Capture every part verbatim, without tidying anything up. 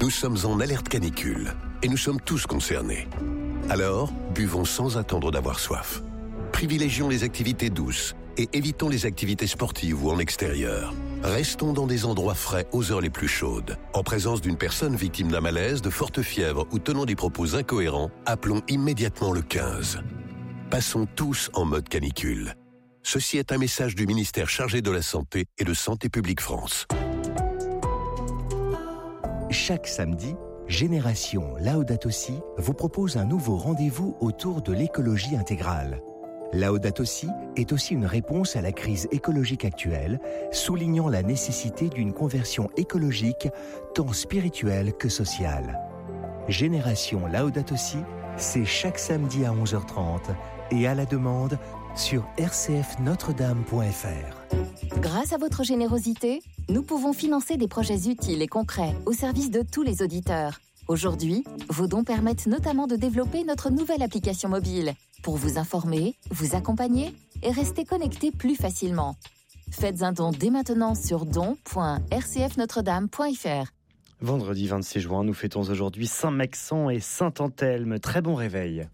Nous sommes en alerte canicule et nous sommes tous concernés. Alors, buvons sans attendre d'avoir soif. Privilégions les activités douces et évitons les activités sportives ou en extérieur. Restons dans des endroits frais aux heures les plus chaudes. En présence d'une personne victime d'un malaise, de forte fièvre ou tenant des propos incohérents, appelons immédiatement le quinze. Passons tous en mode canicule. Ceci est un message du ministère chargé de la Santé et de Santé publique France. Chaque samedi, Génération Laudato Si vous propose un nouveau rendez-vous autour de l'écologie intégrale. Laudato Si est aussi une réponse à la crise écologique actuelle, soulignant la nécessité d'une conversion écologique tant spirituelle que sociale. Génération Laudato Si, c'est chaque samedi à onze heures trente et à la demande sur r c f notre dame point f r. Grâce à votre générosité, nous pouvons financer des projets utiles et concrets au service de tous les auditeurs. Aujourd'hui, vos dons permettent notamment de développer notre nouvelle application mobile pour vous informer, vous accompagner et rester connecté plus facilement. Faites un don dès maintenant sur don point r c f notre dame point f r. Vendredi vingt-six juin, nous fêtons aujourd'hui Saint-Mexan et Saint-Anthelme. Très bon réveil.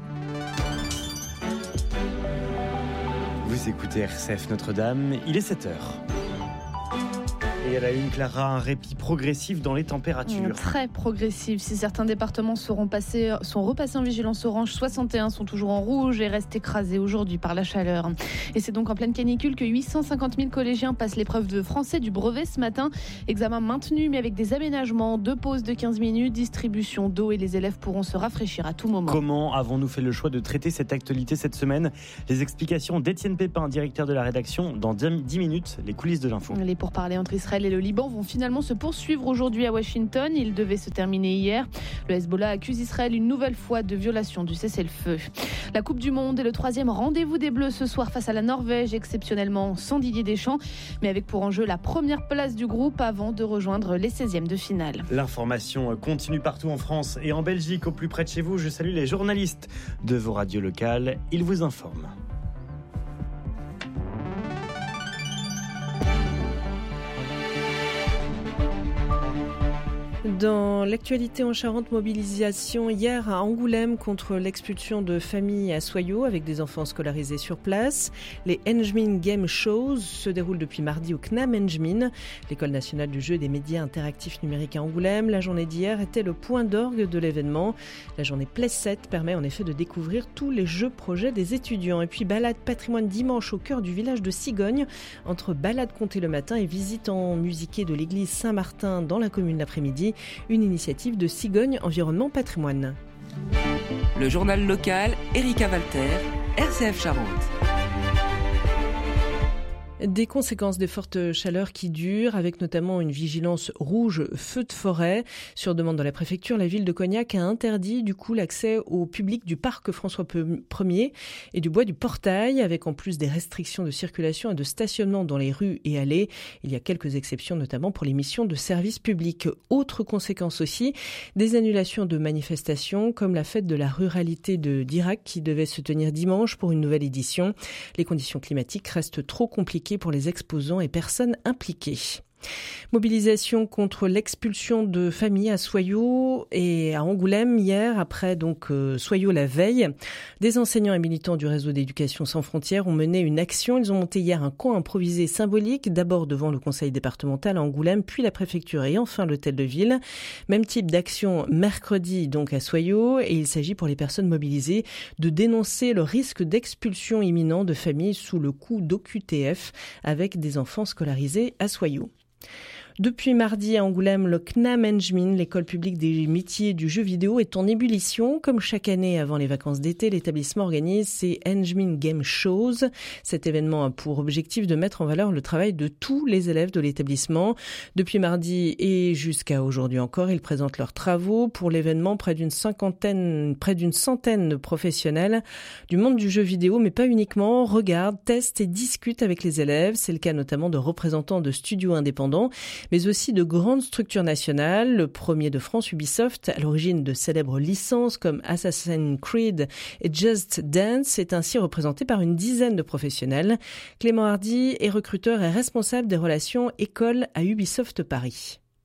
Vous écoutez R C F Notre-Dame, il est sept heures. Et à la une, Clara, un répit progressif dans les températures. Très progressif. Si certains départements seront passés, sont repassés en vigilance orange, soixante et un sont toujours en rouge et restent écrasés aujourd'hui par la chaleur. Et c'est donc en pleine canicule que huit cent cinquante mille collégiens passent l'épreuve de français du brevet ce matin. Examen maintenu mais avec des aménagements, deux pauses de quinze minutes, distribution d'eau et les élèves pourront se rafraîchir à tout moment. Comment avons-nous fait le choix de traiter cette actualité cette semaine ? Les explications d'Étienne Pépin, directeur de la rédaction, dans dix minutes, les coulisses de l'info. Les pourparlers entre Israël et le Liban vont finalement se poursuivre aujourd'hui à Washington. Ils devaient se terminer hier. Le Hezbollah accuse Israël une nouvelle fois de violation du cessez-le-feu. La Coupe du Monde est le troisième rendez-vous des Bleus ce soir face à la Norvège, exceptionnellement sans Didier Deschamps, mais avec pour enjeu la première place du groupe avant de rejoindre les seizièmes de finale. L'information continue partout en France et en Belgique, au plus près de chez vous. Je salue les journalistes de vos radios locales. Ils vous informent. Dans l'actualité en Charente, mobilisation hier à Angoulême contre l'expulsion de familles à Soyaux avec des enfants scolarisés sur place. Les Enjmin Game Shows se déroulent depuis mardi au C N A M Enjmin, l'école nationale du jeu et des médias interactifs numériques à Angoulême. La journée d'hier était le point d'orgue de l'événement. La journée Play sept permet en effet de découvrir tous les jeux projets des étudiants. Et puis balade patrimoine dimanche au cœur du village de Cigogne, entre balade comptée le matin et visite en musiquée de l'église Saint-Martin dans la commune l'après-midi. Une initiative de Cigogne Environnement Patrimoine. Le journal local, Erika Walter, R C F Charente. Des conséquences des fortes chaleurs qui durent, avec notamment une vigilance rouge feu de forêt. Sur demande de la préfecture, la ville de Cognac a interdit du coup l'accès au public du parc François Ier et du bois du Portail, avec en plus des restrictions de circulation et de stationnement dans les rues et allées. Il y a quelques exceptions, notamment pour les missions de service public. Autre conséquence aussi, des annulations de manifestations, comme la fête de la ruralité de d'Irak qui devait se tenir dimanche pour une nouvelle édition. Les conditions climatiques restent trop compliquées pour les exposants et personnes impliquées. Mobilisation contre l'expulsion de familles à Soyaux et à Angoulême hier, après donc euh, Soyaux la veille. Des enseignants et militants du réseau d'éducation sans frontières ont mené une action. Ils ont monté hier un camp improvisé symbolique, d'abord devant le conseil départemental à Angoulême, puis la préfecture et enfin l'hôtel de ville. Même type d'action mercredi donc à Soyaux, et il s'agit pour les personnes mobilisées de dénoncer le risque d'expulsion imminent de familles sous le coup d'O Q T F avec des enfants scolarisés à Soyaux. Depuis mardi à Angoulême, le C N A M Enjmin, l'école publique des métiers du jeu vidéo, est en ébullition. Comme chaque année avant les vacances d'été, l'établissement organise ses Enjmin Game Shows. Cet événement a pour objectif de mettre en valeur le travail de tous les élèves de l'établissement. Depuis mardi et jusqu'à aujourd'hui encore, ils présentent leurs travaux. Pour l'événement, près d'une cinquantaine, près d'une centaine de professionnels du monde du jeu vidéo, mais pas uniquement, regardent, testent et discutent avec les élèves. C'est le cas notamment de représentants de studios indépendants, mais aussi de grandes structures nationales. Le premier de France, Ubisoft, à l'origine de célèbres licences comme Assassin's Creed et Just Dance, est ainsi représenté par une dizaine de professionnels. Clément Hardy est recruteur et responsable des relations écoles à Ubisoft Paris.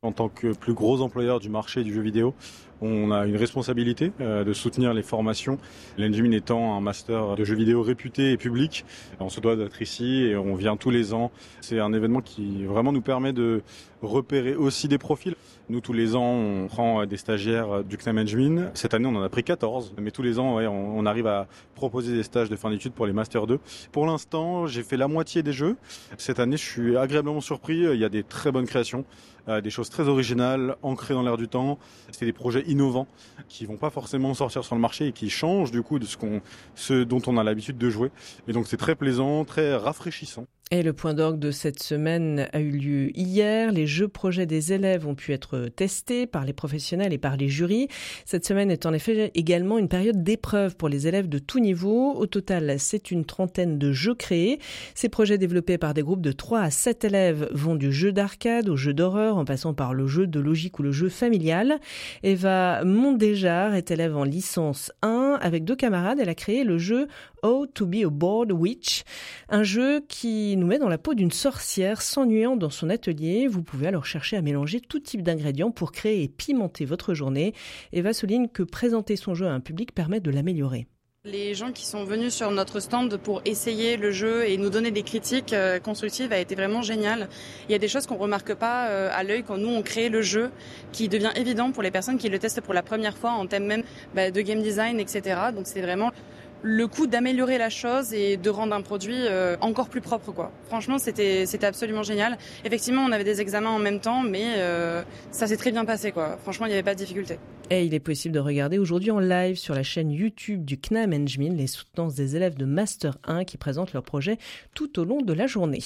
En tant que plus gros employeur du marché du jeu vidéo, on a une responsabilité euh, de soutenir les formations. L'Engine étant un master de jeux vidéo réputé et public, on se doit d'être ici et on vient tous les ans. C'est un événement qui vraiment nous permet de repérer aussi des profils. Nous, tous les ans, on prend des stagiaires du C N A M Engine. Cette année, on en a pris quatorze. Mais tous les ans, ouais, on, on arrive à proposer des stages de fin d'études pour les Master deux. Pour l'instant, j'ai fait la moitié des jeux. Cette année, je suis agréablement surpris. Il y a des très bonnes créations, euh, des choses très originales, ancrées dans l'air du temps. C'est des projets innovants qui vont pas forcément sortir sur le marché et qui changent du coup de ce, qu'on, ce dont on a l'habitude de jouer. Et donc, c'est très plaisant, très rafraîchissant. Et le point d'orgue de cette semaine a eu lieu hier. Les jeux projets des élèves ont pu être testés par les professionnels et par les jurys. Cette semaine est en effet également une période d'épreuve pour les élèves de tout niveau. Au total, c'est une trentaine de jeux créés. Ces projets développés par des groupes de trois à sept élèves vont du jeu d'arcade au jeu d'horreur en passant par le jeu de logique ou le jeu familial. Eva Mondéjar est élève en licence un. Avec deux camarades, elle a créé le jeu How to be a Bored Witch, un jeu qui nous met dans la peau d'une sorcière s'ennuyant dans son atelier. Vous pouvez alors chercher à mélanger tout type d'ingrédients pour créer et pimenter votre journée. Eva souligne que présenter son jeu à un public permet de l'améliorer. Les gens qui sont venus sur notre stand pour essayer le jeu et nous donner des critiques euh, constructives a été vraiment génial. Il y a des choses qu'on remarque pas euh, à l'œil quand nous on crée le jeu, qui devient évident pour les personnes qui le testent pour la première fois en termes même bah, de game design, et cetera. Donc c'est vraiment le coup d'améliorer la chose et de rendre un produit euh, encore plus propre, quoi. Franchement, c'était c'était absolument génial. Effectivement, on avait des examens en même temps, mais euh, ça s'est très bien passé, quoi. Franchement, il n'y avait pas de difficulté. Et il est possible de regarder aujourd'hui en live sur la chaîne YouTube du C N A M Engine les soutenances des élèves de Master un qui présentent leur projet tout au long de la journée.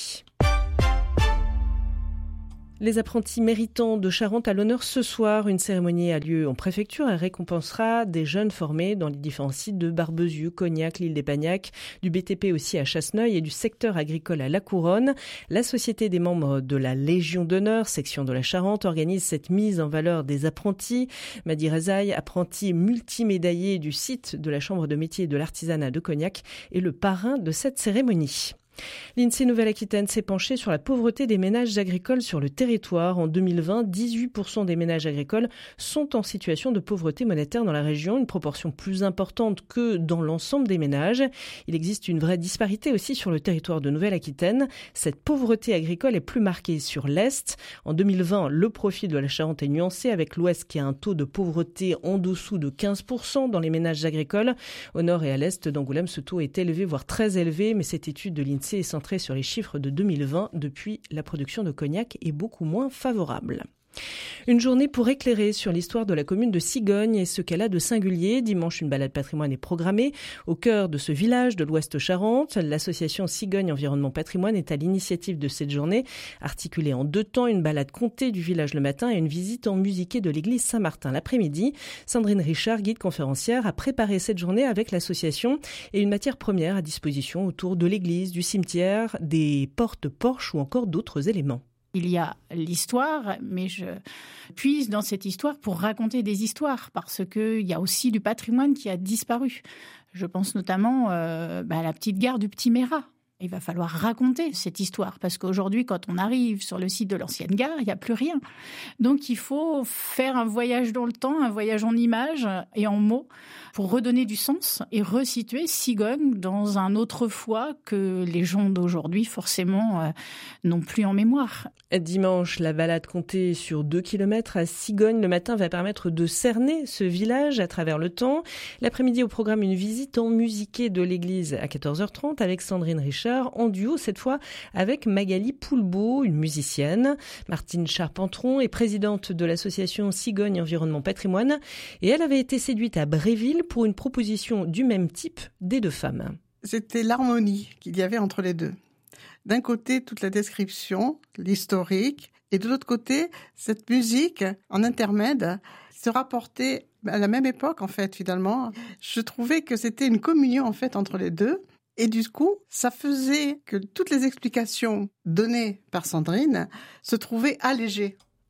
Les apprentis méritants de Charente à l'honneur ce soir. Une cérémonie a lieu en préfecture et récompensera des jeunes formés dans les différents sites de Barbezieux, Cognac, l'île des Pagnacs, du B T P aussi à Chasseneuil et du secteur agricole à La Couronne. La Société des membres de la Légion d'honneur, section de la Charente, organise cette mise en valeur des apprentis. Madi Rezaï, apprenti multimédaillé du site de la Chambre de métier et de l'artisanat de Cognac, est le parrain de cette cérémonie. L'INSEE Nouvelle-Aquitaine s'est penché sur la pauvreté des ménages agricoles sur le territoire. En deux mille vingt, dix-huit pour cent des ménages agricoles sont en situation de pauvreté monétaire dans la région, une proportion plus importante que dans l'ensemble des ménages. Il existe une vraie disparité aussi sur le territoire de Nouvelle-Aquitaine. Cette pauvreté agricole est plus marquée sur l'Est. En deux mille vingt, le profil de la Charente est nuancé avec l'Ouest qui a un taux de pauvreté en dessous de quinze pour cent dans les ménages agricoles. Au nord et à l'est d'Angoulême, ce taux est élevé, voire très élevé, mais cette étude de l'INSEE est centré sur les chiffres de deux mille vingt. Depuis, la production de cognac est beaucoup moins favorable. Une journée pour éclairer sur l'histoire de la commune de Cigogne et ce qu'elle a de singulier. Dimanche, une balade patrimoine est programmée au cœur de ce village de l'Ouest Charente. L'association Cigogne Environnement Patrimoine est à l'initiative de cette journée, articulée en deux temps, une balade contée du village le matin et une visite en musiquée de l'église Saint-Martin l'après-midi. Sandrine Richard, guide conférencière, a préparé cette journée avec l'association et une matière première à disposition autour de l'église, du cimetière, des portes-porches ou encore d'autres éléments. Il y a l'histoire, mais je puise dans cette histoire pour raconter des histoires, parce qu'il y a aussi du patrimoine qui a disparu. Je pense notamment euh, bah, à la petite gare du Petit Mérat. Il va falloir raconter cette histoire, parce qu'aujourd'hui, quand on arrive sur le site de l'ancienne gare, il n'y a plus rien. Donc, il faut faire un voyage dans le temps, un voyage en images et en mots, pour redonner du sens et resituer Cigogne dans un autrefois que les gens d'aujourd'hui, forcément, euh, n'ont plus en mémoire. Dimanche, la balade comptée sur deux kilomètres à Cigogne le matin va permettre de cerner ce village à travers le temps. L'après-midi, au programme, une visite en musiquée de l'église à quatorze heures trente avec Sandrine Richard, en duo cette fois avec Magali Poulbeau, une musicienne. Martine Charpentron est présidente de l'association Cigogne Environnement Patrimoine et elle avait été séduite à Bréville pour une proposition du même type des deux femmes. C'était l'harmonie qu'il y avait entre les deux. D'un côté, toute la description, l'historique, et de l'autre côté, cette musique en intermède se rapportait à la même époque, en fait, finalement. Je trouvais que c'était une communion, en fait, entre les deux. Et du coup, ça faisait que toutes les explications données par Sandrine se trouvaient allégées.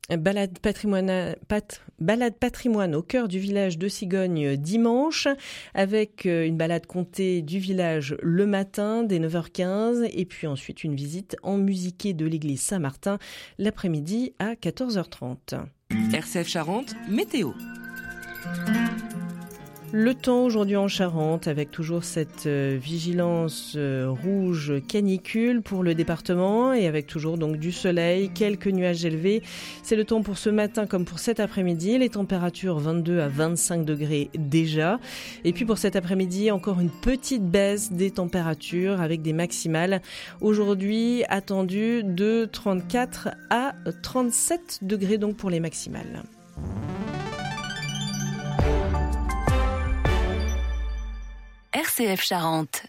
Balade patrimoine, pat, balade patrimoine au cœur du village de Cigogne dimanche, avec une balade comptée du village le matin dès neuf heures quinze et puis ensuite une visite en musiquée de l'église Saint-Martin l'après-midi à quatorze heures trente. R C F Charente, météo. Le temps aujourd'hui en Charente avec toujours cette euh, vigilance euh, rouge canicule pour le département et avec toujours donc du soleil, quelques nuages élevés. C'est le temps pour ce matin comme pour cet après-midi. Les températures vingt-deux à vingt-cinq degrés déjà. Et puis pour cet après-midi, encore une petite baisse des températures avec des maximales. Aujourd'hui attendu de trente-quatre à trente-sept degrés donc pour les maximales. R C F Charente.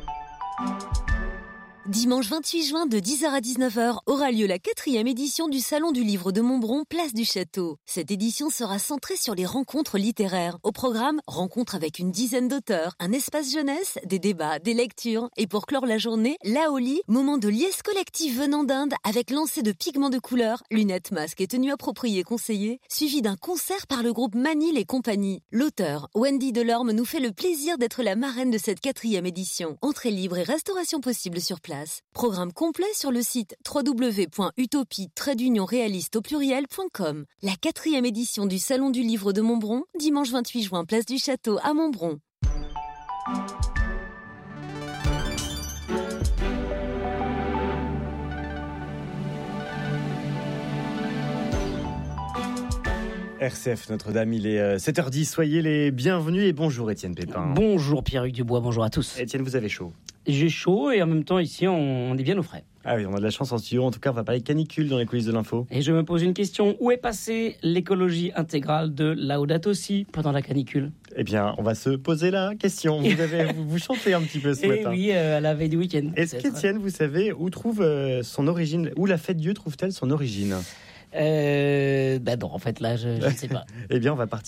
Dimanche vingt-huit juin de dix heures à dix-neuf heures aura lieu la quatrième édition du Salon du Livre de Montbron, place du Château. Cette édition sera centrée sur les rencontres littéraires. Au programme, rencontres avec une dizaine d'auteurs, un espace jeunesse, des débats, des lectures. Et pour clore la journée, l'Aoli, moment de liesse collective venant d'Inde avec lancer de pigments de couleur, lunettes, masques et tenues appropriées conseillées, suivi d'un concert par le groupe Manil et compagnie. L'auteur, Wendy Delorme, nous fait le plaisir d'être la marraine de cette quatrième édition. Entrée libre et restauration possible sur place. Programme complet sur le site w w w point utopie tiret d'union réaliste au pluriel point com. La quatrième édition du Salon du Livre de Montbron, dimanche vingt-huit juin, place du Château à Montbron. R C F Notre-Dame, il est sept heures dix, soyez les bienvenus et bonjour Étienne Pépin. Bonjour Pierre-Hugues Dubois, bonjour à tous. Étienne, vous avez chaud? J'ai chaud et en même temps ici on est bien au frais. Ah oui, on a de la chance en studio, en tout cas on va parler canicule dans les coulisses de l'info. Et je me pose une question, où est passée l'écologie intégrale de Laudato Si pendant la canicule? Eh bien, on va se poser la question. Vous, avez, vous, vous chantez un petit peu ce et matin. Oui, euh, à la veille du week-end. Est-ce qu'Étienne, vous savez, où trouve euh, son origine, où la fête Dieu trouve-t-elle son origine? Euh, bah non, en fait là je ne sais pas. Eh bien, on va partir.